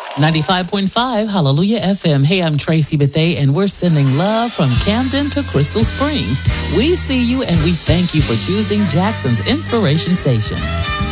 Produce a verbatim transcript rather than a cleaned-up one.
ninety-five point five Hallelujah F M. Hey, I'm Tracy Bethay, and we're sending love from Camden to Crystal Springs. We see you, and we thank you for choosing Jackson's Inspiration Station.